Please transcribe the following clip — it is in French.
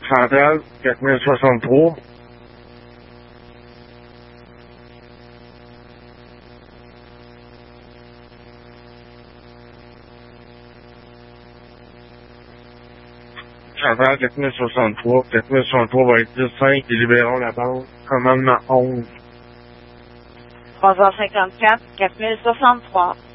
Chantal, 4063. Chantal, 4063. 4063 va être 10-5 et libérons la bande. Commandement 11. 3h54, 4063.